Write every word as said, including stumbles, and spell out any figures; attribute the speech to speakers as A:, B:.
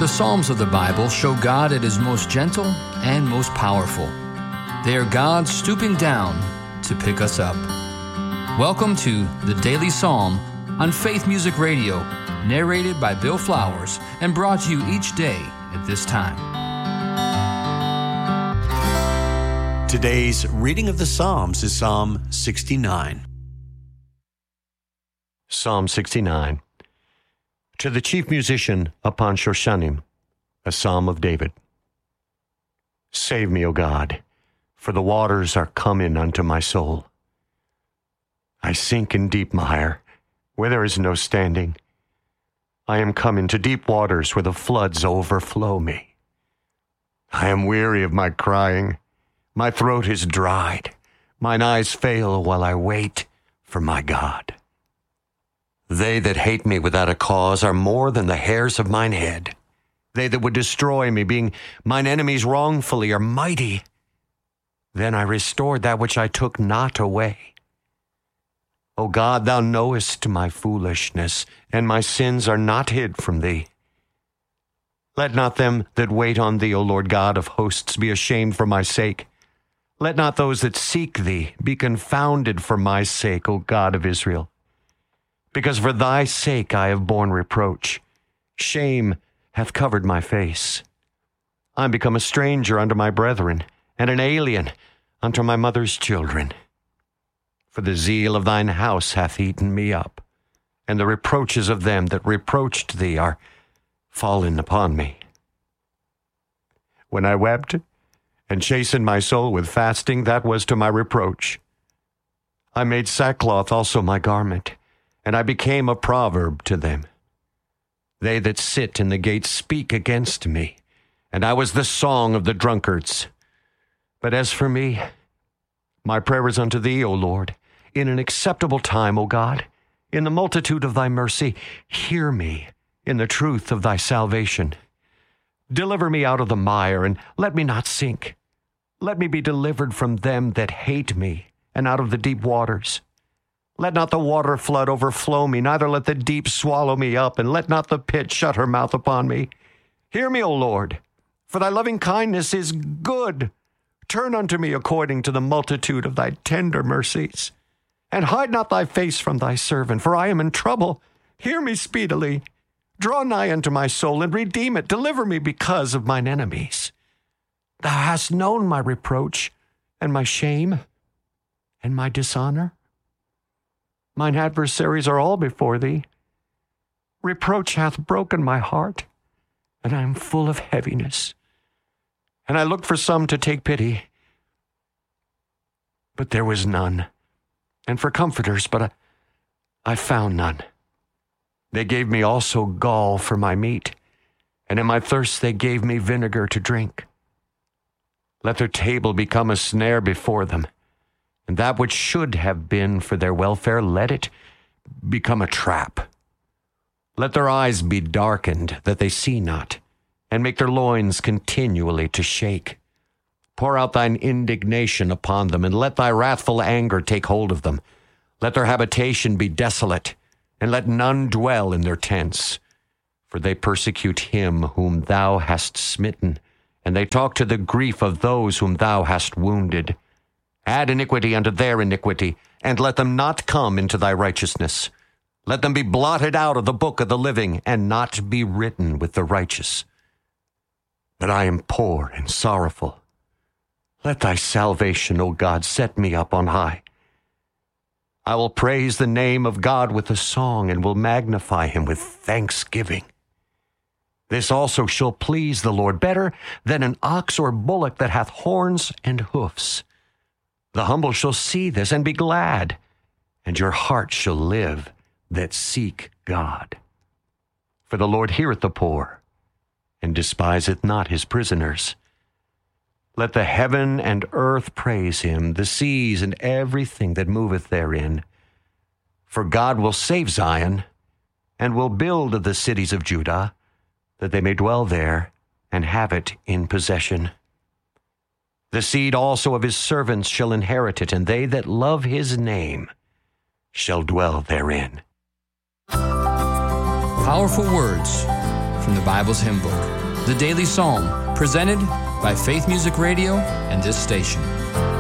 A: The Psalms of the Bible show God at His most gentle and most powerful. They are God stooping down to pick us up. Welcome to the Daily Psalm on Faith Music Radio, narrated by Bill Flowers and brought to you each day at this time.
B: Today's reading of the Psalms is Psalm sixty-nine. Psalm sixty-nine. To the chief musician upon Shoshanim, a psalm of David. Save me, O God, for the waters are come in unto my soul. I sink in deep mire, where there is no standing. I am come into deep waters where the floods overflow me. I am weary of my crying. My throat is dried. Mine eyes fail while I wait for my God. They that hate me without a cause are more than the hairs of mine head. They that would destroy me, being mine enemies wrongfully, are mighty. Then I restored that which I took not away. O God, thou knowest my foolishness, and my sins are not hid from thee. Let not them that wait on thee, O Lord God of hosts, be ashamed for my sake. Let not those that seek thee be confounded for my sake, O God of Israel. Because for thy sake I have borne reproach. Shame hath covered my face. I am become a stranger unto my brethren, and an alien unto my mother's children. For the zeal of thine house hath eaten me up, and the reproaches of them that reproached thee are fallen upon me. When I wept and chastened my soul with fasting, that was to my reproach. I made sackcloth also my garment, and I became a proverb to them. They that sit in the gate speak against me, and I was the song of the drunkards. But as for me, my prayer is unto thee, O Lord, in an acceptable time, O God. In the multitude of thy mercy, hear me in the truth of thy salvation. Deliver me out of the mire, and let me not sink. Let me be delivered from them that hate me, and out of the deep waters. Let not the water flood overflow me, neither let the deep swallow me up, and let not the pit shut her mouth upon me. Hear me, O Lord, for thy loving kindness is good. Turn unto me according to the multitude of thy tender mercies. And hide not thy face from thy servant, for I am in trouble. Hear me speedily. Draw nigh unto my soul, and redeem it. Deliver me because of mine enemies. Thou hast known my reproach, and my shame, and my dishonor. Mine adversaries are all before thee. Reproach hath broken my heart, and I am full of heaviness. And I looked for some to take pity, but there was none. And for comforters, but I, I found none. They gave me also gall for my meat, and in my thirst they gave me vinegar to drink. Let their table become a snare before them, and that which should have been for their welfare, let it become a trap. Let their eyes be darkened, that they see not, and make their loins continually to shake. Pour out thine indignation upon them, and let thy wrathful anger take hold of them. Let their habitation be desolate, and let none dwell in their tents. For they persecute him whom thou hast smitten, and they talk to the grief of those whom thou hast wounded. Add iniquity unto their iniquity, and let them not come into thy righteousness. Let them be blotted out of the book of the living, and not be written with the righteous. But I am poor and sorrowful. Let thy salvation, O God, set me up on high. I will praise the name of God with a song, and will magnify him with thanksgiving. This also shall please the Lord better than an ox or bullock that hath horns and hoofs. The humble shall see this and be glad, and your heart shall live that seek God. For the Lord heareth the poor, and despiseth not his prisoners. Let the heaven and earth praise him, the seas and everything that moveth therein. For God will save Zion, and will build the cities of Judah, that they may dwell there and have it in possession. The seed also of his servants shall inherit it, and they that love his name shall dwell therein.
A: Powerful words from the Bible's hymn book, the Daily Psalm, presented by Faith Music Radio and this station.